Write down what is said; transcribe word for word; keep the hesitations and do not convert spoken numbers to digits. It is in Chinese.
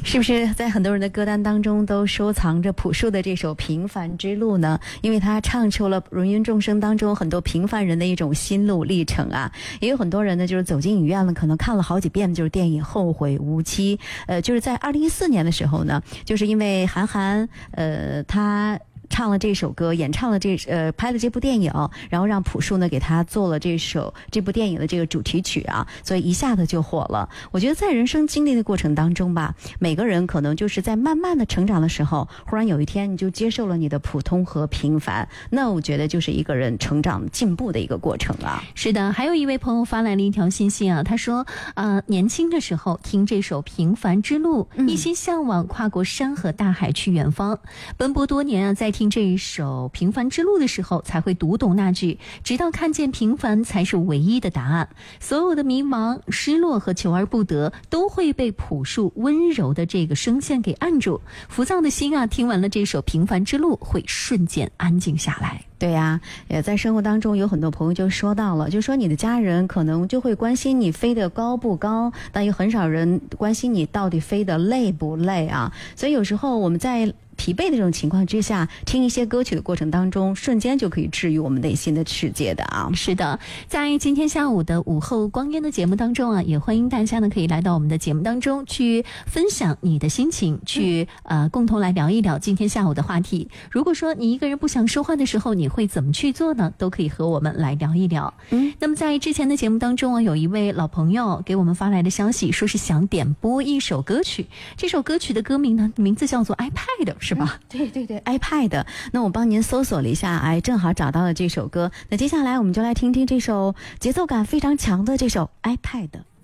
是不是在很多人的歌单当中都收藏着朴树的这首《平凡之路》呢？因为他唱出了芸芸众生当中很多平凡人的一种心路历程啊。也有很多人呢，就是走进影院了，可能看了好几遍，就是电影《后会无期》。呃，就是在二零一四年的时候呢，就是因为韩寒，呃，他唱了这首歌，演唱了这呃拍了这部电影，然后让朴树呢给他做了这首这部电影的这个主题曲啊，所以一下子就火了。我觉得在人生经历的过程当中吧，每个人可能就是在慢慢的成长的时候，忽然有一天你就接受了你的普通和平凡，那我觉得就是一个人成长进步的一个过程啊。 是的，还有一位朋友发来了一条信息啊，他说呃年轻的时候听这首《平凡之路》， 嗯、 一心向往跨过山河大海去远方，奔波多年啊，在听这一首《平凡之路》的时候才会读懂那句直到看见平凡才是唯一的答案，所有的迷茫失落和求而不得都会被朴树温柔的这个声线给按住，浮躁的心啊听完了这首《平凡之路》会瞬间安静下来。 对呀、啊，也在生活当中有很多朋友就说到了，就说你的家人可能就会关心你飞得高不高，但有很少人关心你到底飞得累不累啊。所以有时候我们在疲惫的这种情况之下，听一些歌曲的过程当中，瞬间就可以治愈我们内心的世界的啊。 是的，在今天下午的午后光阴的节目当中啊，也欢迎大家呢可以来到我们的节目当中去分享你的心情，去呃共同来聊一聊今天下午的话题。如果说你一个人不想说话的时候，你会怎么去做呢？都可以和我们来聊一聊。嗯，那么在之前的节目当中啊，有一位老朋友给我们发来的消息，说是想点播一首歌曲，这首歌曲的歌名呢，名字叫做 iPad。是吧、 嗯、对对对 iPad。 那我帮您搜索了一下，哎，正好找到了这首歌。那接下来我们就来听听这首节奏感非常强的这首 iPad。